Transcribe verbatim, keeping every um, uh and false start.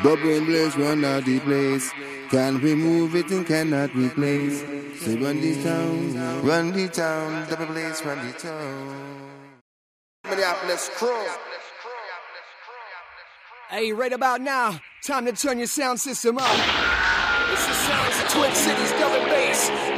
Double blaze, run out the place. Can't remove it and cannot replace. Say run the town, run the town, double blaze, run the town. Minneapolis crew. Hey, right about now, time to turn your sound system up. It's the sounds of Twin Cities double bass.